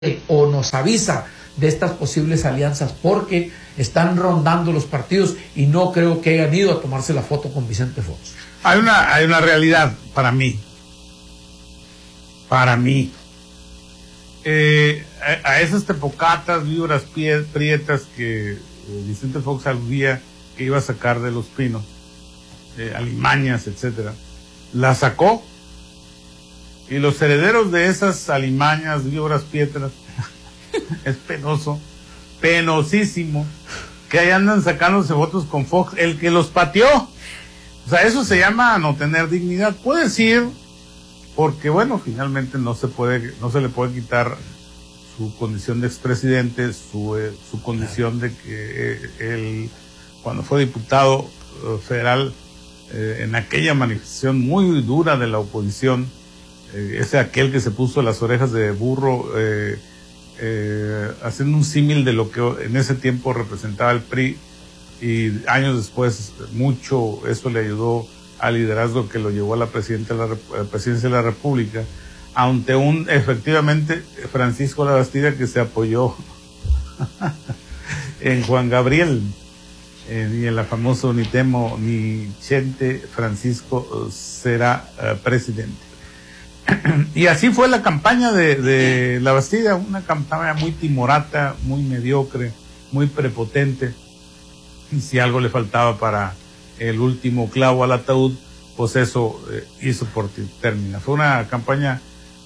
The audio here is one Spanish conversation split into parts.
o nos avisa de estas posibles alianzas, porque están rondando los partidos y no creo que hayan ido a tomarse la foto con Vicente Fox. Hay una realidad para mí. A esas tepocatas, víboras prietas que Vicente Fox aludía que iba a sacar de Los Pinos, alimañas, etcétera, la sacó, y los herederos de esas alimañas, víboras prietas, es penosísimo que ahí andan sacándose votos con Fox, el que los pateó. O sea, eso se llama no tener dignidad. Puede decir, porque bueno, finalmente no se le puede quitar su condición de expresidente, su condición de que él, cuando fue diputado federal, en aquella manifestación muy dura de la oposición, es aquel que se puso las orejas de burro, haciendo un símil de lo que en ese tiempo representaba el PRI, y años después mucho eso le ayudó al liderazgo que lo llevó a la presidencia de la República, ante efectivamente Francisco Labastida, que se apoyó en Juan Gabriel, y en la famosa ni temo ni Chente, Francisco será presidente. Y así fue la campaña de Labastida, una campaña muy timorata, muy mediocre, muy prepotente, y si algo le faltaba para el último clavo al ataúd, pues eso hizo por término. Fue una campaña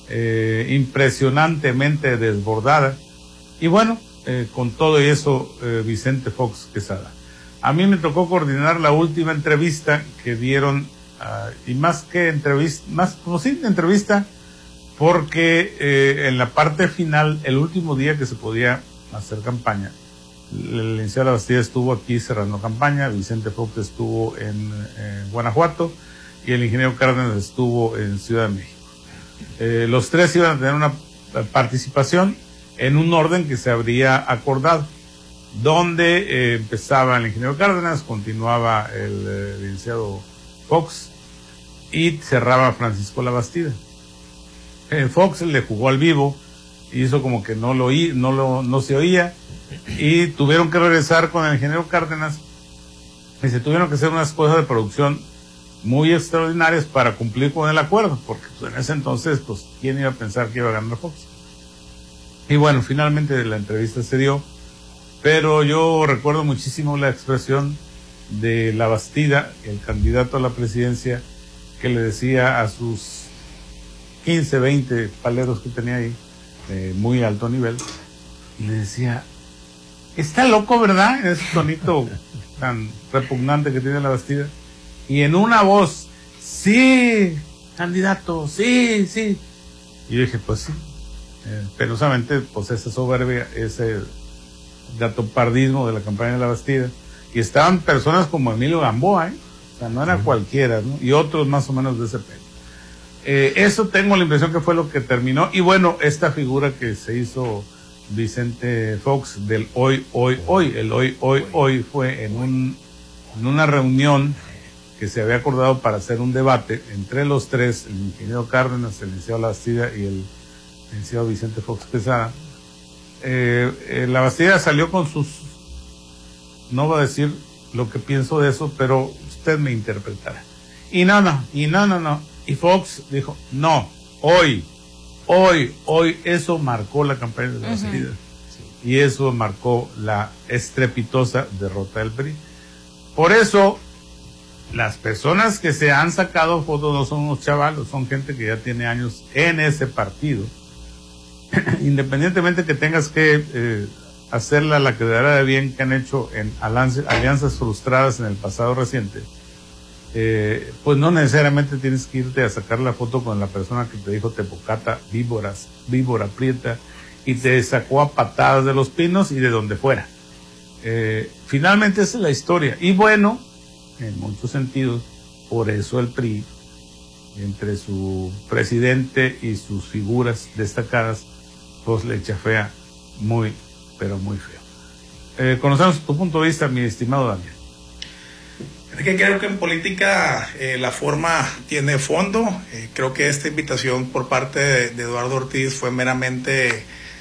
impresionantemente desbordada, y bueno, con todo y eso, Vicente Fox Quesada. A mí me tocó coordinar la última entrevista que dieron, y más que entrevista, más como sí, entrevista, porque en la parte final, el último día que se podía hacer campaña, el licenciado Labastida estuvo aquí cerrando campaña, Vicente Fox estuvo en Guanajuato, y el ingeniero Cárdenas estuvo en Ciudad de México. Los tres iban a tener una participación en un orden que se habría acordado, donde empezaba el ingeniero Cárdenas, continuaba el licenciado Fox y cerraba Francisco Labastida. Fox le jugó al vivo, hizo como que no se oía, y tuvieron que regresar con el ingeniero Cárdenas, y se tuvieron que hacer unas cosas de producción muy extraordinarias para cumplir con el acuerdo, porque pues, en ese entonces, pues, ¿quién iba a pensar que iba a ganar Fox? Y bueno, finalmente la entrevista se dio, pero yo recuerdo muchísimo la expresión de Labastida, el candidato a la presidencia, que le decía a sus 15, 20 paleros que tenía ahí, de muy alto nivel, y le decía: está loco, ¿verdad? Ese tonito tan repugnante que tiene Labastida. Y en una voz: sí, candidato, sí, sí. Y yo dije, pues sí. Penosamente, pues esa soberbia, ese gatopardismo de la campaña de Labastida. Y estaban personas como Emilio Gamboa, o sea, no era cualquiera, ¿no? Y otros más o menos de ese pelo. Eso tengo la impresión que fue lo que terminó. Y bueno, esta figura que se hizo Vicente Fox del hoy, el hoy fue en una reunión que se había acordado para hacer un debate entre los tres, el ingeniero Cárdenas, el licenciado Labastida y el licenciado Vicente Fox Quesada. Labastida salió con sus, no voy a decir lo que pienso de eso, pero usted me interpretará. Y no. Y Fox dijo, no, hoy, eso marcó la campaña de Labastida. Sí. Y eso marcó la estrepitosa derrota del PRI. Por eso, las personas que se han sacado fotos no son unos chavalos, son gente que ya tiene años en ese partido. Independientemente que tengas que hacerla la quedadera de bien que han hecho en alianzas frustradas en el pasado reciente, pues no necesariamente tienes que irte a sacar la foto con la persona que te dijo tepocata, víbora prieta, y te sacó a patadas de Los Pinos y de donde fuera. Finalmente esa es la historia. Y bueno, en muchos sentidos, por eso el PRI, entre su presidente y sus figuras destacadas, pues le chafea muy, pero muy feo. Conocemos tu punto de vista, mi estimado Daniel. Es que creo que en política la forma tiene fondo. Creo que esta invitación por parte de Eduardo Ortiz fue meramente